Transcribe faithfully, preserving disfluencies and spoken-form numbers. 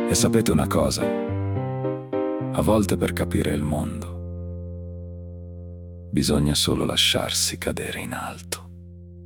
E sapete una cosa? A volte per capire il mondo bisogna solo lasciarsi cadere in alto.